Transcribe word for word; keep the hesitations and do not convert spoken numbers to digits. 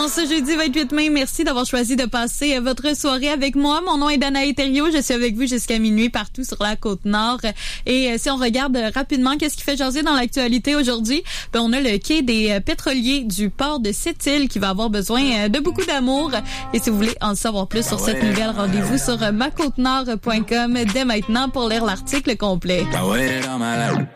en ce jeudi vingt-huit mai. Merci d'avoir choisi de passer votre soirée avec moi. Mon nom est Danae Thériault. Je suis avec vous jusqu'à minuit partout sur la Côte-Nord. Et si on regarde rapidement qu'est-ce qui fait jaser dans l'actualité aujourd'hui, ben on a le quai des pétroliers du port de Sept-Îles qui va avoir besoin de beaucoup d'amour. Et si vous voulez en savoir plus sur cette nouvelle, rendez-vous sur ma côte nord point com dès maintenant pour lire l'article complet.